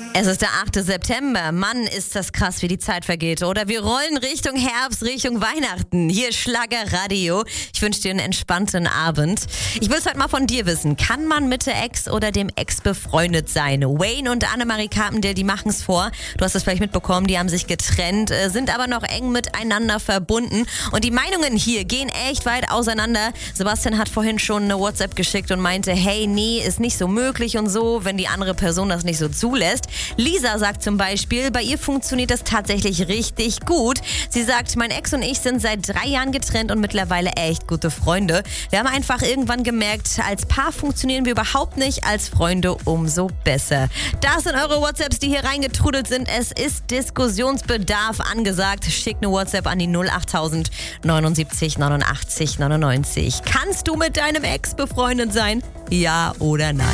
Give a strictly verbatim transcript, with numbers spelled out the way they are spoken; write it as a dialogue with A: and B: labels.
A: Es ist der achte September. Mann, ist das krass, wie die Zeit vergeht, oder? Wir rollen Richtung Herbst, Richtung Weihnachten. Hier Schlagerradio. Ich wünsche dir einen entspannten Abend. Ich will es heute mal von dir wissen. Kann man mit der Ex oder dem Ex befreundet sein? Wayne und Annemarie Carpendale, die machen es vor. Du hast es vielleicht mitbekommen, die haben sich getrennt, sind aber noch eng miteinander verbunden. Und die Meinungen hier gehen echt weit auseinander. Sebastian hat vorhin schon eine WhatsApp geschickt und meinte, hey, nee, ist nicht so möglich und so, wenn die andere Person das nicht so zulässt. Lisa sagt zum Beispiel, bei ihr funktioniert das tatsächlich richtig gut. Sie sagt, mein Ex und ich sind seit drei Jahren getrennt und mittlerweile echt gute Freunde. Wir haben einfach irgendwann gemerkt, als Paar funktionieren wir überhaupt nicht, als Freunde umso besser. Das sind eure WhatsApps, die hier reingetrudelt sind. Es ist Diskussionsbedarf angesagt. Schickt eine WhatsApp an die null achttausend neunundsiebzig neunundachtzig neunundneunzig. Kannst du mit deinem Ex befreundet sein? Ja oder nein?